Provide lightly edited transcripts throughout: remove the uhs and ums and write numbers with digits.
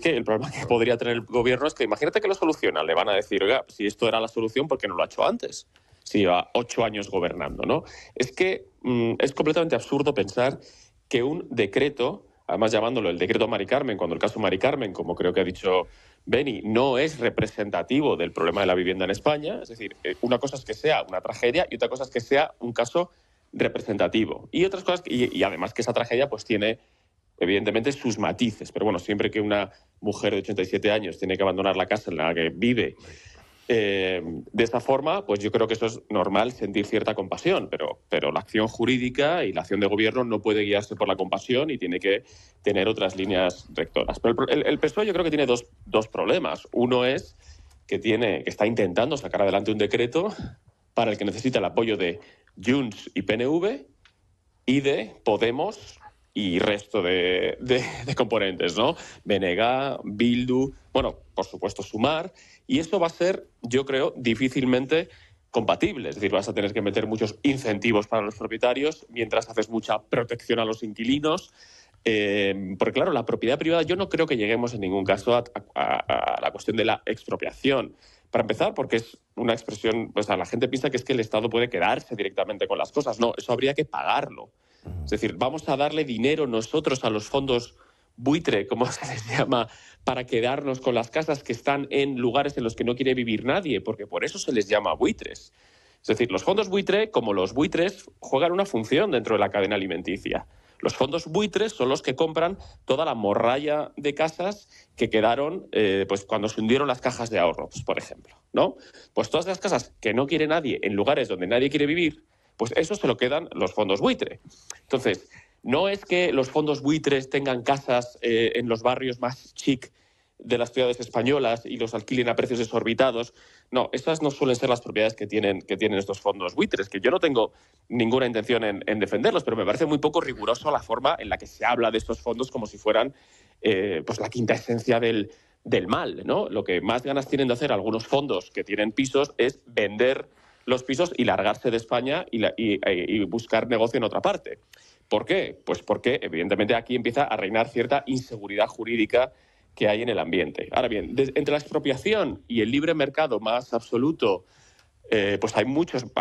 que el problema que podría tener el gobierno es que imagínate que lo solucionan, le van a decir, oiga, si esto era la solución, ¿por qué no lo ha hecho antes? Si lleva 8 años gobernando, ¿no? Es que es completamente absurdo pensar que un decreto, además llamándolo el decreto Mari Carmen, cuando el caso Mari Carmen, como creo que ha dicho Beni, no es representativo del problema de la vivienda en España. Es decir, una cosa es que sea una tragedia y otra cosa es que sea un caso representativo. Y otras cosas, y además que esa tragedia pues tiene evidentemente sus matices. Pero bueno, siempre que una mujer de 87 años tiene que abandonar la casa en la que vive de esa forma, pues yo creo que eso es normal, sentir cierta compasión, pero la acción jurídica y la acción de gobierno no puede guiarse por la compasión y tiene que tener otras líneas rectoras. Pero el PSOE yo creo que tiene dos problemas. Uno es que está intentando sacar adelante un decreto para el que necesita el apoyo de Junts y PNV y de Podemos y resto de componentes, ¿no? BNG, Bildu, bueno, por supuesto Sumar, y eso va a ser, yo creo, difícilmente compatible. Es decir, vas a tener que meter muchos incentivos para los propietarios mientras haces mucha protección a los inquilinos. Porque, claro, la propiedad privada, yo no creo que lleguemos en ningún caso a la cuestión de la expropiación. Para empezar, porque es una expresión, pues la gente piensa que es que el Estado puede quedarse directamente con las cosas. No, eso habría que pagarlo. Es decir, vamos a darle dinero nosotros a los fondos buitre, como se les llama, para quedarnos con las casas que están en lugares en los que no quiere vivir nadie, porque por eso se les llama buitres. Es decir, los fondos buitre, como los buitres, juegan una función dentro de la cadena alimenticia. Los fondos buitres son los que compran toda la morralla de casas que quedaron pues cuando se hundieron las cajas de ahorros, por ejemplo, ¿no? Pues todas las casas que no quiere nadie en lugares donde nadie quiere vivir, pues eso se lo quedan los fondos buitre. Entonces, no es que los fondos buitres tengan casas en los barrios más chic de las ciudades españolas y los alquilen a precios desorbitados. No, esas no suelen ser las propiedades que tienen estos fondos buitres, que yo no tengo ninguna intención en defenderlos, pero me parece muy poco riguroso la forma en la que se habla de estos fondos como si fueran pues la quinta esencia del mal, ¿no? Lo que más ganas tienen de hacer algunos fondos que tienen pisos es vender los pisos y largarse de España y buscar negocio en otra parte. ¿Por qué? Pues porque, evidentemente, aquí empieza a reinar cierta inseguridad jurídica que hay en el ambiente. Ahora bien, entre la expropiación y el libre mercado más absoluto, pues hay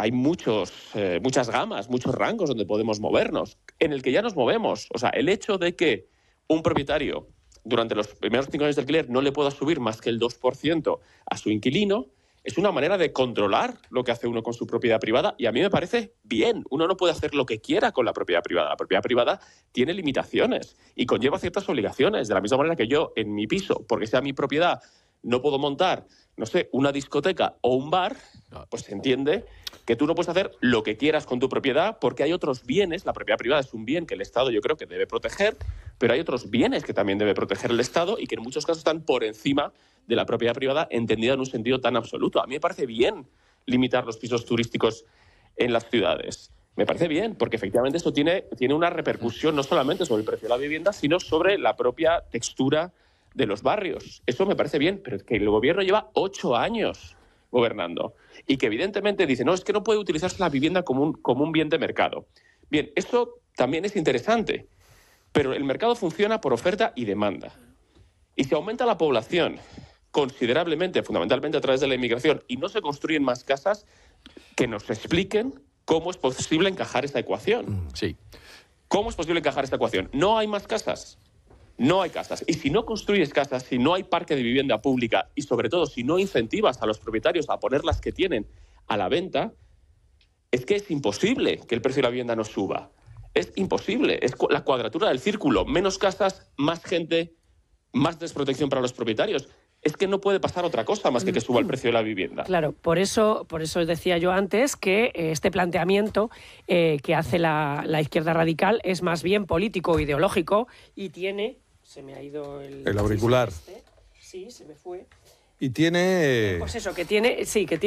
muchas gamas, muchos rangos donde podemos movernos, en el que ya nos movemos. O sea, el hecho de que un propietario durante los primeros 5 años de alquiler no le pueda subir más que el 2% a su inquilino, es una manera de controlar lo que hace uno con su propiedad privada y a mí me parece bien. Uno no puede hacer lo que quiera con la propiedad privada. La propiedad privada tiene limitaciones y conlleva ciertas obligaciones. De la misma manera que yo en mi piso, porque sea mi propiedad, no puedo montar, no sé, una discoteca o un bar, pues se entiende que tú no puedes hacer lo que quieras con tu propiedad porque hay otros bienes. La propiedad privada es un bien que el Estado yo creo que debe proteger, pero hay otros bienes que también debe proteger el Estado y que en muchos casos están por encima de la propiedad privada entendida en un sentido tan absoluto. A mí me parece bien limitar los pisos turísticos en las ciudades. Me parece bien, porque efectivamente esto tiene una repercusión no solamente sobre el precio de la vivienda, sino sobre la propia textura de los barrios. Eso me parece bien, pero es que el gobierno lleva 8 años gobernando y que evidentemente dice, no, es que no puede utilizarse la vivienda como un bien de mercado. Bien, eso también es interesante, pero el mercado funciona por oferta y demanda. Y si aumenta la población considerablemente, fundamentalmente a través de la inmigración, y no se construyen más casas, que nos expliquen cómo es posible encajar esta ecuación. Sí. ¿Cómo es posible encajar esta ecuación? No hay más casas. No hay casas. Y si no construyes casas, si no hay parque de vivienda pública y, sobre todo, si no incentivas a los propietarios a poner las que tienen a la venta, es que es imposible que el precio de la vivienda no suba. Es imposible. Es la cuadratura del círculo. Menos casas, más gente, más desprotección para los propietarios. Es que no puede pasar otra cosa más que suba el precio de la vivienda. Claro, por eso decía yo antes que este planteamiento que hace la izquierda radical es más bien político, ideológico y tiene... Se me ha ido el auricular. Sí, se me fue. Y tiene... Pues eso, que tiene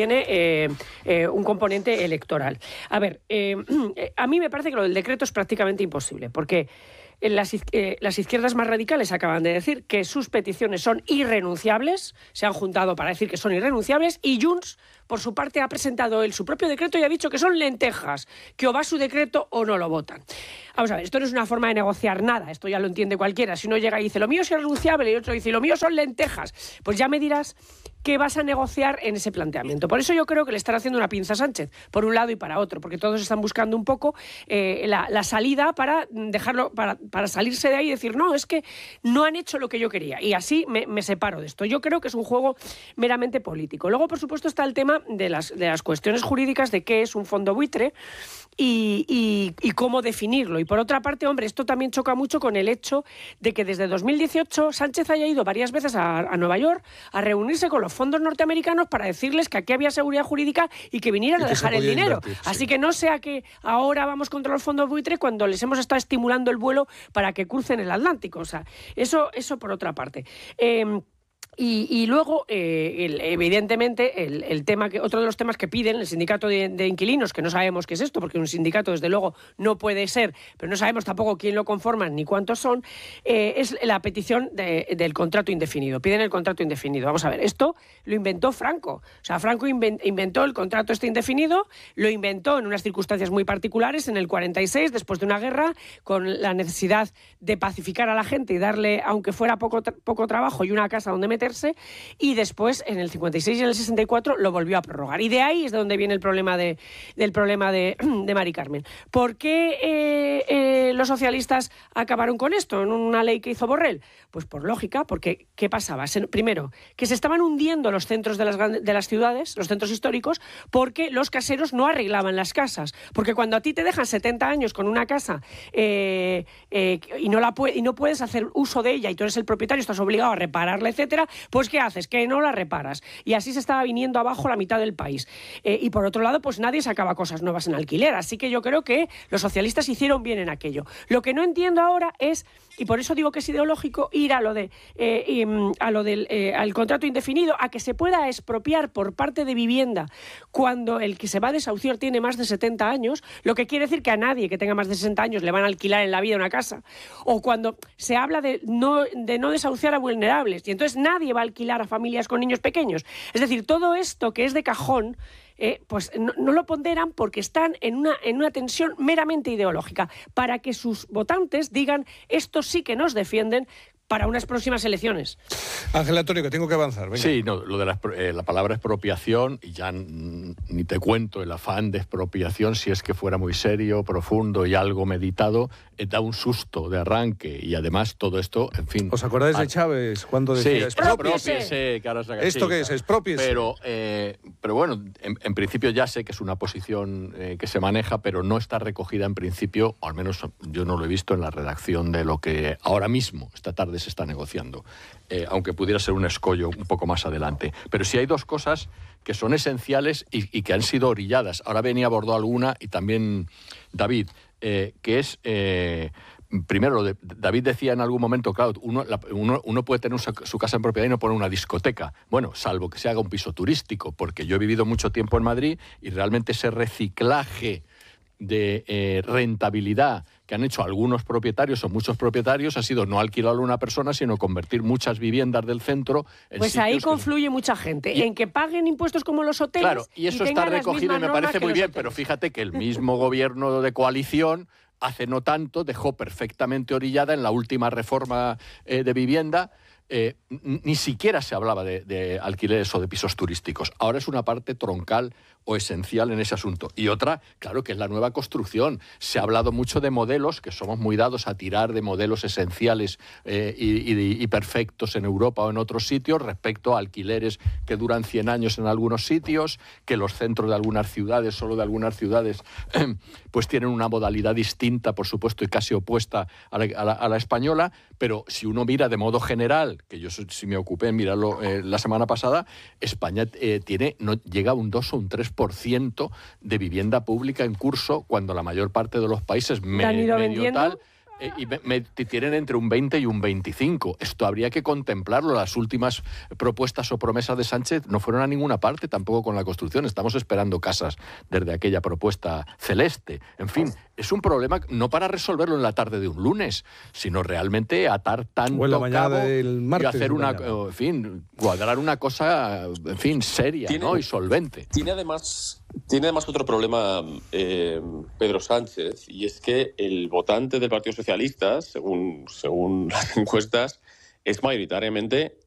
un componente electoral. A ver, a mí me parece que lo del decreto es prácticamente imposible, porque las izquierdas más radicales acaban de decir que sus peticiones son irrenunciables, se han juntado para decir que son irrenunciables, y Junts, por su parte, ha presentado él su propio decreto y ha dicho que son lentejas, que o va su decreto o no lo votan. Vamos a ver, esto no es una forma de negociar nada, esto ya lo entiende cualquiera. Si uno llega y dice, lo mío es irrenunciable, y otro dice, lo mío son lentejas, pues ya me dirás qué vas a negociar en ese planteamiento. Por eso yo creo que le están haciendo una pinza a Sánchez, por un lado y para otro, porque todos están buscando un poco la salida para dejarlo, para salirse de ahí y decir, no, es que no han hecho lo que yo quería, y así me separo de esto. Yo creo que es un juego meramente político. Luego, por supuesto, está el tema de las cuestiones jurídicas de qué es un fondo buitre y cómo definirlo. Y por otra parte, hombre, esto también choca mucho con el hecho de que desde 2018 Sánchez haya ido varias veces a Nueva York a reunirse con los fondos norteamericanos para decirles que aquí había seguridad jurídica y que vinieran a dejar el dinero. Así que no sea que ahora vamos contra los fondos buitre cuando les hemos estado estimulando el vuelo para que crucen el Atlántico. O sea, eso por otra parte. Y luego, evidentemente, el tema otro de los temas que piden el sindicato de inquilinos, que no sabemos qué es esto, porque un sindicato, desde luego, no puede ser, pero no sabemos tampoco quién lo conforman ni cuántos son, es la petición del contrato indefinido. Piden el contrato indefinido. Vamos a ver, esto lo inventó Franco. O sea, Franco inventó el contrato indefinido, lo inventó en unas circunstancias muy particulares, en el 46, después de una guerra, con la necesidad de pacificar a la gente y darle, aunque fuera poco trabajo y una casa donde meterse, y después en el 56 y en el 64 lo volvió a prorrogar. Y de ahí es de donde viene el problema de Mari Carmen. ¿Por qué los socialistas acabaron con esto en una ley que hizo Borrell? Pues por lógica, porque ¿qué pasaba? Primero, que se estaban hundiendo los centros de las ciudades, los centros históricos, porque los caseros no arreglaban las casas. Porque cuando a ti te dejan 70 años con una casa y no puedes hacer uso de ella y tú eres el propietario, estás obligado a repararla, etcétera, pues ¿qué haces? Que no la reparas. Y así se estaba viniendo abajo la mitad del país. Y por otro lado, pues nadie sacaba cosas nuevas en alquiler. Así que yo creo que los socialistas hicieron bien en aquello. Lo que no entiendo ahora es, y por eso digo que es ideológico, ir a lo del contrato indefinido, a que se pueda expropiar por parte de vivienda cuando el que se va a desahuciar tiene más de 70 años, lo que quiere decir que a nadie que tenga más de 60 años le van a alquilar en la vida una casa. O cuando se habla de no desahuciar a vulnerables, y entonces nadie va a alquilar a familias con niños pequeños. Es decir, todo esto que es de cajón, pues no lo ponderan porque están en una tensión meramente ideológica, para que sus votantes digan, estos sí que nos defienden para unas próximas elecciones. Ángel Antonio, que tengo que avanzar. Venga. Sí, no, lo de la palabra expropiación, y ya ni te cuento el afán de expropiación, si es que fuera muy serio, profundo y algo meditado, da un susto de arranque, y además todo esto, en fin... ¿Os acordáis de Chávez cuando decía expropiese? Que ahora ¿Esto qué es? Expropiese. Pero bueno, en principio ya sé que es una posición que se maneja, pero no está recogida en principio, o al menos yo no lo he visto en la redacción de lo que ahora mismo, esta tarde, se está negociando, aunque pudiera ser un escollo un poco más adelante. Pero sí hay dos cosas que son esenciales y que han sido orilladas. Ahora venía abordó alguna, y también David, que es... primero, David decía en algún momento, claro, uno puede tener su casa en propiedad y no poner una discoteca. Bueno, salvo que se haga un piso turístico, porque yo he vivido mucho tiempo en Madrid y realmente ese reciclaje de rentabilidad que han hecho algunos propietarios o muchos propietarios ha sido no alquilarlo a una persona, sino convertir muchas viviendas del centro en pues ahí confluye mucha gente, en que paguen impuestos como los hoteles. Claro, y eso está recogido y me parece muy bien, pero fíjate que el mismo gobierno de coalición hace no tanto dejó perfectamente orillada en la última reforma de vivienda. Ni siquiera se hablaba de alquileres o de pisos turísticos. Ahora es una parte troncal o esencial en ese asunto. Y otra, claro, que es la nueva construcción. Se ha hablado mucho de modelos, que somos muy dados a tirar de modelos esenciales y perfectos en Europa o en otros sitios, respecto a alquileres que duran 100 años en algunos sitios, que los centros de algunas ciudades, solo de algunas ciudades, pues tienen una modalidad distinta, por supuesto, y casi opuesta a la española. Pero si uno mira de modo general, que yo sí me ocupé en mirarlo la semana pasada, España llega a un 2 o un 3% de vivienda pública en curso, cuando la mayor parte de los países medio tal y tienen entre un 20 y un 25. Esto habría que contemplarlo. Las últimas propuestas o promesas de Sánchez no fueron a ninguna parte, tampoco con la construcción. Estamos esperando casas desde aquella propuesta celeste. En fin, es un problema no para resolverlo en la tarde de un lunes, sino realmente atar tanto cabo y hacer cuadrar una cosa, en fin, seria, ¿no? Y solvente. Tiene además otro problema Pedro Sánchez, y es que el votante del Partido Socialista, según las encuestas, es mayoritariamente